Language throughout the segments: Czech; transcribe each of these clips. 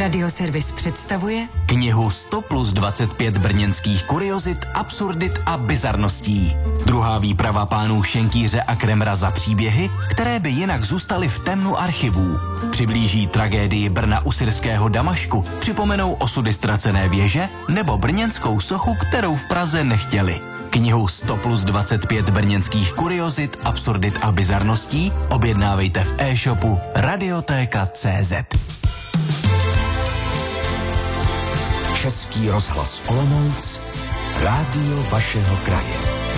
Radioservis představuje knihu 100 plus 25 brněnských kuriozit, absurdit a bizarností. Druhá výprava pánů Šenkýře a Kremra za příběhy, které by jinak zůstaly v temnu archivů. Přiblíží tragédii Brna u syrského Damašku, připomenou osudy ztracené věže nebo brněnskou sochu, kterou v Praze nechtěli. Knihu 100 plus 25 brněnských kuriozit, absurdit a bizarností objednávejte v e-shopu Radiotéka.cz. Český rozhlas Olomouc, rádio vašeho kraje.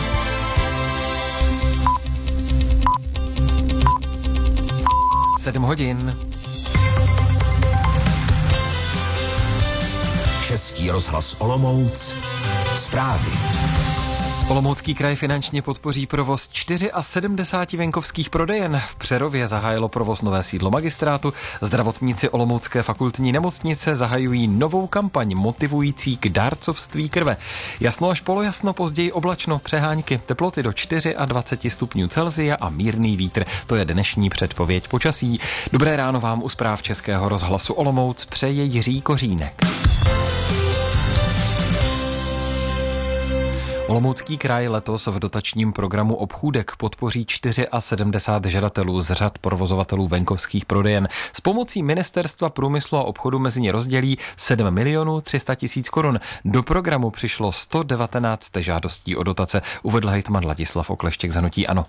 Sedm hodin. Český rozhlas Olomouc, zprávy. Olomoucký kraj finančně podpoří provoz 74 venkovských prodejen. V Přerově zahájilo provoz nové sídlo magistrátu. Zdravotníci Olomoucké fakultní nemocnice zahajují novou kampaň motivující k dárcovství krve. Jasno až polojasno, později oblačno, přehánky, teploty do 24 stupňů Celsia a mírný vítr. To je dnešní předpověď počasí. Dobré ráno vám u zpráv Českého rozhlasu Olomouc přeje Jiří Kořínek. Olomoucký kraj letos v dotačním programu Obchůdek podpoří 74 žadatelů z řad provozovatelů venkovských prodejen. S pomocí Ministerstva průmyslu a obchodu mezi ně rozdělí 7 300 000 korun. Do programu přišlo 119 žádostí o dotace, uvedl hejtman Ladislav Okleštěk z hnutí ANO.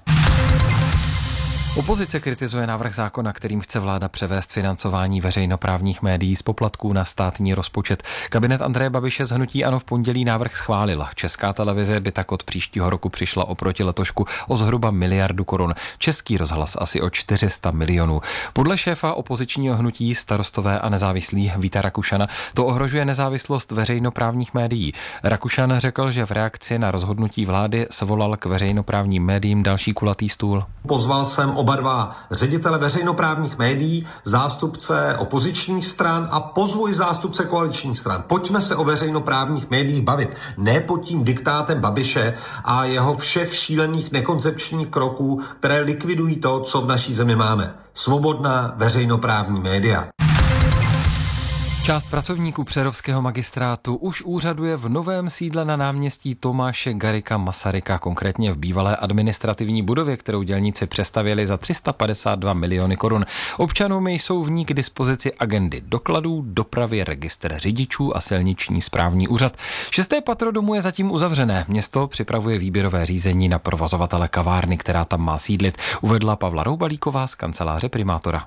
Opozice kritizuje návrh zákona, kterým chce vláda převést financování veřejnoprávních médií z poplatků na státní rozpočet. Kabinet Andreje Babiše z hnutí ANO v pondělí návrh schválila. Česká televize by tak od příštího roku přišla oproti letošku o zhruba 1 miliardu korun. Český rozhlas asi o 400 milionů. Podle šéfa opozičního hnutí Starostové a nezávislí Víta Rakušana to ohrožuje nezávislost veřejnoprávních médií. Rakušan řekl, že v reakci na rozhodnutí vlády svolal k veřejnoprávním médiím další kulatý stůl. Pozval jsem oba dva ředitele veřejnoprávních médií, zástupce opozičních stran a pozvu i zástupce koaličních stran. Pojďme se o veřejnoprávních médiích bavit. Ne pod tím diktátem Babiše a jeho všech šílených nekoncepčních kroků, které likvidují to, co v naší zemi máme. Svobodná veřejnoprávní média. Část pracovníků přerovského magistrátu už úřaduje v novém sídle na náměstí Tomáše Garrigua Masaryka, konkrétně v bývalé administrativní budově, kterou dělníci přestavěli za 352 miliony korun. Občanům jsou v ní k dispozici agendy dokladů, dopravy, registr řidičů a silniční správní úřad. 6. patro domu je zatím uzavřené. Město připravuje výběrové řízení na provozovatele kavárny, která tam má sídlit, uvedla Pavla Roubalíková z kanceláře primátora.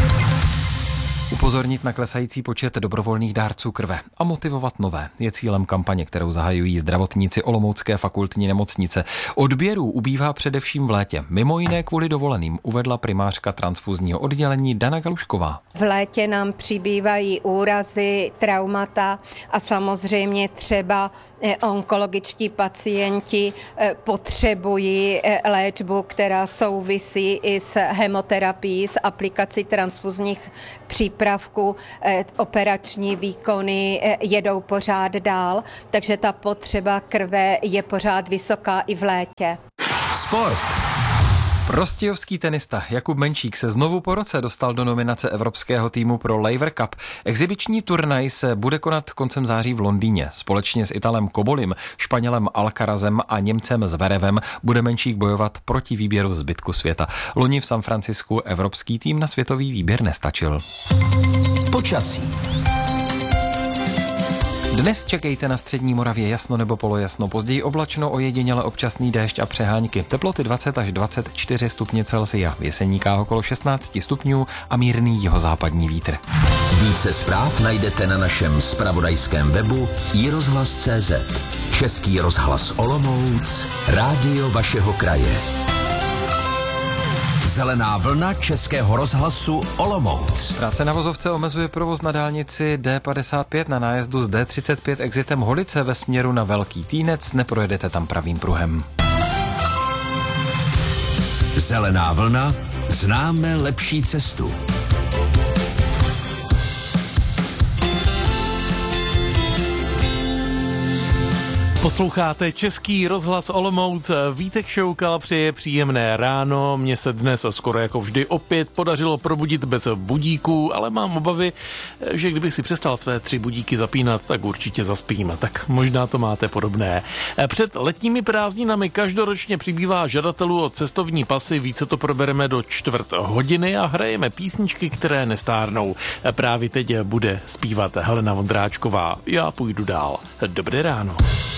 Upozornit na klesající počet dobrovolných dárců krve a motivovat nové je cílem kampaně, kterou zahajují zdravotníci Olomoucké fakultní nemocnice. Odběrů ubývá především v létě, mimo jiné kvůli dovoleným, uvedla primářka transfuzního oddělení Dana Galušková. V létě nám přibývají úrazy, traumata a samozřejmě třeba onkologičtí pacienti potřebují léčbu, která souvisí i s hemoterapií, s aplikací transfuzních přípravků. Operační výkony jedou pořád dál, takže ta potřeba krve je pořád vysoká i v létě. Sport. Prostějovský tenista Jakub Menšík se znovu po roce dostal do nominace evropského týmu pro Laver Cup. Exibiční turnaj se bude konat koncem září v Londýně. Společně s Italem Kobolim, Španělem Alcarazem a Němcem Zverevem bude Menšík bojovat proti výběru zbytku světa. Loni v San Francisku evropský tým na světový výběr nestačil. Počasí. Dnes čekejte na střední Moravě jasno nebo polojasno, později oblačno, ojediněle občasný déšť a přehánky. Teploty 20 až 24 stupně Celsia, v Jeseníkách okolo 16 stupňů a mírný jihozápadní vítr. Více zpráv najdete na našem zpravodajském webu iRozhlas.cz. Český rozhlas Olomouc, rádio vašeho kraje. Zelená vlna Českého rozhlasu Olomouc. Práce na vozovce omezuje provoz na dálnici D55 na nájezdu z D35 exitem Holice ve směru na Velký Týnec. Neprojedete tam pravým pruhem. Zelená vlna, známe lepší cestu. Po Posloucháte Český rozhlas Olomouc. Vítek Šoukal přeje příjemné ráno. Mně se dnes skoro jako vždy opět podařilo probudit bez budíků, ale mám obavy, že kdybych si přestal své 3 budíky zapínat, tak určitě zaspím. Tak možná to máte podobné. Před letními prázdninami každoročně přibývá žadatelů o cestovní pasy. Více to probereme do 1/4 a hrajeme písničky, které nestárnou. Právě teď bude zpívat Helena Vondráčková. Já půjdu dál. Dobré ráno.